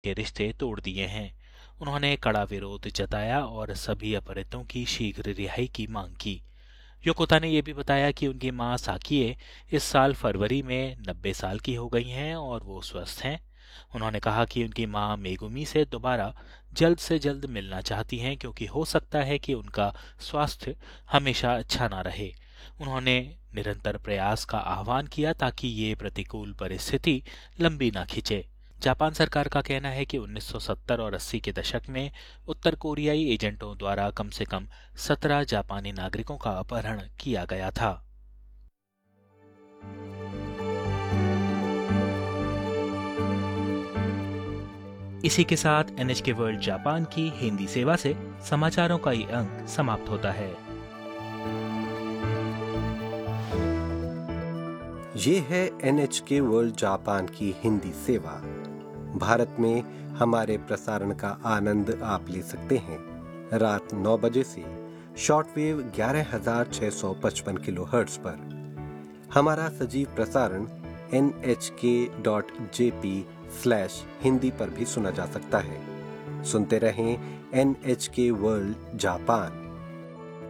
के रिश्ते तोड़ दिए हैं। उन्होंने कड़ा विरोध जताया और सभी अपहृतों की शीघ्र रिहाई की मांग की। योकोता ने यह भी बताया कि उनकी मां साकिए इस साल फरवरी में 90 साल की हो गई हैं और वो स्वस्थ हैं। उन्होंने कहा कि उनकी मां मेगुमी से दोबारा जल्द से जल्द मिलना चाहती हैं क्योंकि हो सकता है कि उनका स्वास्थ्य हमेशा अच्छा ना रहे। उन्होंने निरंतर प्रयास का आह्वान किया ताकि ये प्रतिकूल परिस्थिति लंबी ना खिंचे। जापान सरकार का कहना है कि 1970 और 80 के दशक में उत्तर कोरियाई एजेंटों द्वारा कम से कम 17 जापानी नागरिकों का अपहरण किया गया था। इसी के साथ NHK वर्ल्ड जापान की हिंदी सेवा से समाचारों का ये अंक समाप्त होता है। ये है NHK वर्ल्ड जापान की हिंदी सेवा। भारत में हमारे प्रसारण का आनंद आप ले सकते हैं रात 9 बजे से शॉर्टवेव 11,655 किलोहर्ट्ज पर। हमारा सजीव प्रसारण nhk.jp/हिंदी पर भी सुना जा सकता है। सुनते रहें NHK वर्ल्ड जापान।